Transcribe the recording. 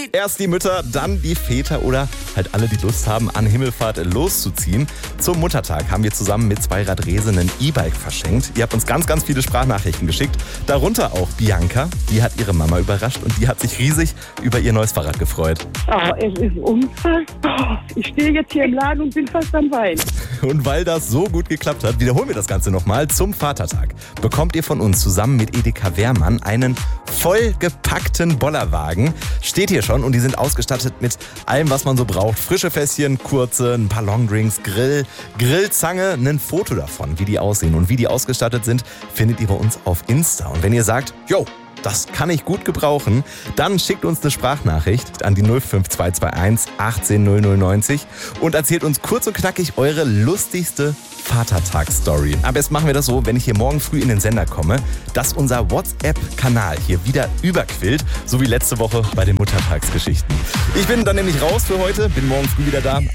Erst die Mütter, dann die Väter oder halt alle, die Lust haben, an Himmelfahrt loszuziehen. Zum Muttertag haben wir zusammen mit Zweiradresen ein E-Bike verschenkt. Ihr habt uns ganz, ganz viele Sprachnachrichten geschickt. Darunter auch Bianca. Die hat ihre Mama überrascht und die hat sich riesig über ihr neues Fahrrad gefreut. Oh, es ist unfassbar. Ich stehe jetzt hier im Laden und bin fast am Weinen. Und weil das so gut geklappt hat, wiederholen wir das Ganze nochmal. Zum Vatertag bekommt ihr von uns zusammen mit Edeka Wehrmann einen vollgepackten Bollerwagen. Steht hier schon und die sind ausgestattet mit allem, was man so braucht. Frische Fässchen, kurze, ein paar Longdrinks, Grillzange. Ein Foto davon, wie die aussehen und wie die ausgestattet sind, findet ihr bei uns auf Insta. Und wenn ihr sagt, yo, das kann ich gut gebrauchen, dann schickt uns eine Sprachnachricht an die 05221 18 0090 und erzählt uns kurz und knackig eure lustigste Vatertagsstory. Am besten machen wir das so, wenn ich hier morgen früh in den Sender komme, dass unser WhatsApp-Kanal hier wieder überquillt, so wie letzte Woche bei den Muttertagsgeschichten. Ich bin dann nämlich raus für heute, bin morgen früh wieder da.